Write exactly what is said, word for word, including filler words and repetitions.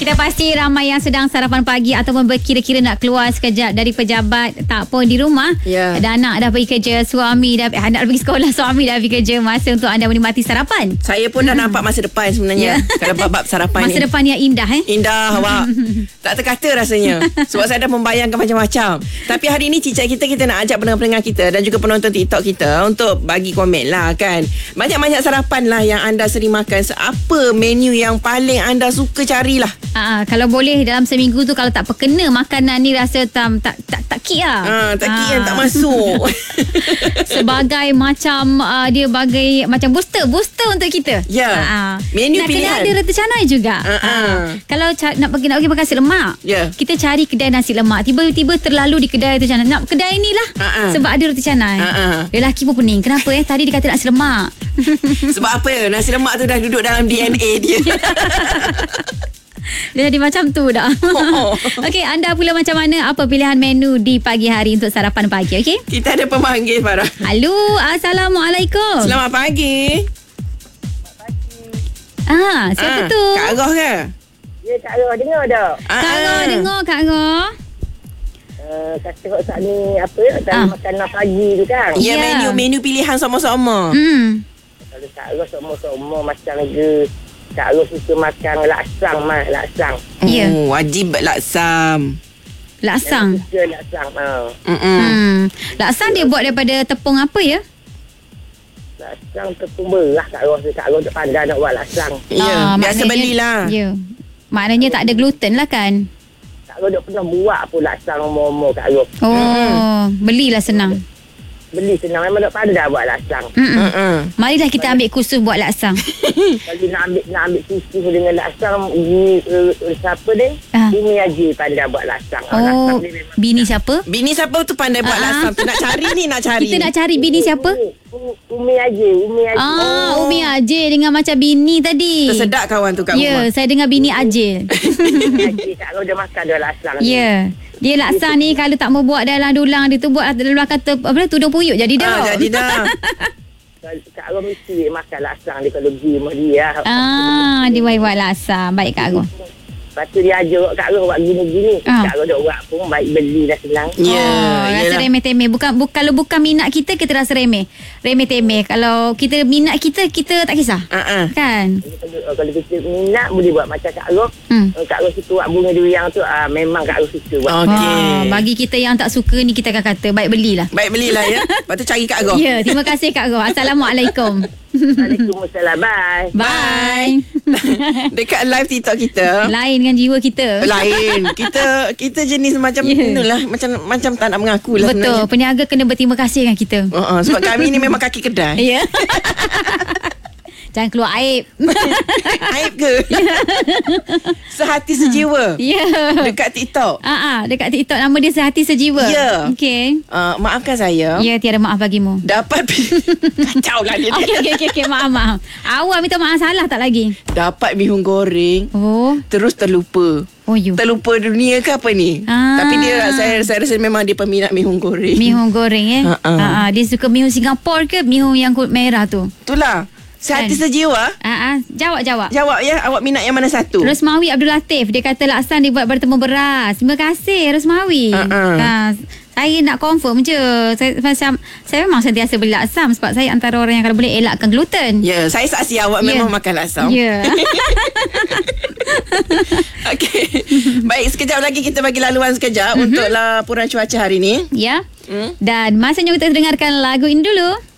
Kita pasti ramai yang sedang sarapan pagi ataupun berkira-kira nak keluar sekejap dari pejabat, tak pun di rumah. Ya. Dan anak dah pergi kerja, suami dah, anak dah pergi sekolah, suami dah pergi kerja. Masa untuk anda menikmati sarapan. Saya pun dah nampak masa depan sebenarnya. Kalau bab-bab sarapan Masa ni. depan yang indah eh. Indah awak. Tak terkata rasanya. Sebab saya dah membayangkan macam-macam. Tapi hari ni Cicak kita Kita nak ajak pendengar-pendengar kita dan juga penonton TikTok kita untuk bagi komen lah kan. Banyak-banyak sarapan lah yang anda sering makan. Apa menu yang paling anda suka carilah? Aa, kalau boleh dalam seminggu tu kalau tak perkena makanan ni rasa tam, tak tak tak kik lah. Ha, tak kira yang tak masuk. Sebagai macam uh, dia bagai macam booster booster untuk kita. Ya. Aa. Menu nak pilihan. kena ada reti canai juga. Ha, ha. Aa. Kalau ca- nak pergi nak pergi makan nasi lemak. Ya. Kita cari kedai nasi lemak. Tiba-tiba terlalu di kedai reti canai. Nak kedai ni lah. Ha, ha. Sebab ada reti canai. Ha, ha. Lelaki pun pening. Kenapa eh? Tadi dia kata nasi lemak. Sebab apa? Nasi lemak tu dah duduk dalam D N A dia. Dia jadi macam tu dah. Oh. Okey, anda pula macam mana? Apa pilihan menu di pagi hari untuk sarapan pagi? Okey. Kita ada pemanggil, Farah. Halo, Assalamualaikum. Selamat pagi. Ah, siapa Ah, tu? Kak Aroh ke? Ya, Kak Roh dengar tak? Ah, Kak Roh, ah. dengar Kak Roh. Uh, kata kat saat ni apa ya? Tak Ah. makan nak pagi tu kan? Ya, Ya. menu-menu pilihan sama-sama. Hmm. Kalau Kak Roh semua-semua macam je. Kak Roh suka makan laksang mah, laksang. Ya. Oh, wajib laksam. Laksang. Suka laksang. Ha. Mm-mm. Hmm. Laksang dia buat daripada tepung apa ya? Laksang tepung beras Kak Roh. Kak Roh tak pandai nak buat laksang. Ya, Ah, biasa maknanya- belilah. Ya. Maknanya tak ada gluten lah kan? Kak Roh tak pernah buat pun laksang umur-umur Kak Roh. Oh, Hmm. belilah senang. Beli senang memang tak pandai buat laksang. Mm-mm. Mm-mm. Marilah kita ambil kursus buat laksang. Kalau nak ambil nak ambil susu dengan laksang, ni uh, uh, siapa ni? Ah. Umi Haji pandai buat laksang. Ah, Oh, laksang ni memang bini siapa? Bini siapa tu pandai buat Ah. laksam tu? Nak cari ni, nak cari. Kita nak cari bini siapa? Umi, Umi Haji, Umi Haji. Ah, Umi Ajil dengan macam bini tadi. Tersedak kawan tu kat Ya, rumah. saya dengar bini Ajil. Umi Haji Kak Roh dia makan dia laksang. ni. Ya. Dia laksang ni kalau tak mau buat dalam dulang dia tu buat dalam belakang tu, apa tudung puyuk jadi dah. Ah, jadi dah. Kak Roh mesti makan laksang dia kalau pergi rumah dia. Ah, dia buat laksang. Baik Kak Roh. Lepas tu dia ajar Kak Roh buat gini-gini. Ah. Kak Roh dok buat pun baik beli dah senang. Ya, oh, rasa yelah. remeh-temeh. Bukan, bukan kalau bukan minat kita, kita rasa remeh. Remeh-temeh. Kalau kita minat kita, kita tak kisah. Ah, ah. Kan? Kalau, kalau kita minat boleh buat macam Kak Roh. Hmm. Kak Roh suka buat bunga durian tu ah, memang Kak Roh suka buat. Okey. Wah, bagi kita yang tak suka ni, kita akan kata, baik belilah. Baik belilah ya. Lepas tu cari Kak Aroh. Ya, terima kasih Kak Roh. Assalamualaikum. Waalaikumsalam. Bye. Bye. Dekat live TikTok kita. Lain dengan jiwa kita. Lain. Kita kita jenis macam Ya. itulah, macam macam tak nak mengaku lah Betul. Peniaga kena berterima kasih dengan kita. Uh, uh, sebab kami ni memang kaki kedai. Ya. Jangan keluar aib. Aib ke? Sehati sejiwa. Ya. Dekat TikTok. Ah, ah, dekat TikTok nama dia Sehati Sejiwa. Ya. Okey. Uh, maafkan saya. Ya, tiada maaf bagimu. Dapat kacau lah dia. Okey, okey, okey, okay. Maaf, maaf. Awak minta maaf salah tak lagi? Dapat bihun goreng, Oh. terus terlupa. Oh, you. Terlupa dunia ke apa ni? Ah. Tapi dia saya saya rasa memang dia peminat mihun goreng. Mihun goreng eh. Ha, ha. Ah, ah, dia suka mihun Singapura ke mihun yang kulit merah tu? Itulah. Sehati Kan? sejiwa. Ah, ah. Jawab, jawab. Jawab ya, awak minat yang mana satu? Rosmawi Abdul Latif. Dia kata laksang dibuat bertemu beras. Terima kasih Rosmawi. Uh-uh. Ha, saya nak confirm je. Saya macam saya memang sentiasa beli laksam sebab saya antara orang yang kalau boleh elakkan gluten. Ya, saya saksi awak Ya. memang makan laksam. Ya. Okey. Baik, sekejap lagi kita bagi laluan sekejap mm-hmm. untuk laporan cuaca hari ni. Ya. Hmm? Dan masanya kita dengarkan lagu ini dulu.